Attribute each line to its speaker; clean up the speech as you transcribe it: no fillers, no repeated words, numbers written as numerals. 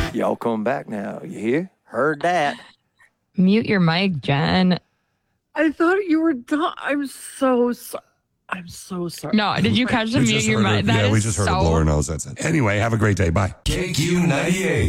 Speaker 1: Y'all come back now. You hear? Heard that.
Speaker 2: Mute your mic, Jen.
Speaker 3: I thought you were done. I'm so sorry. I'm so sorry.
Speaker 2: No, did you catch the mute your mic?
Speaker 4: We just heard a blower nose. That's it. Anyway, have a great day. Bye.
Speaker 5: KQ98.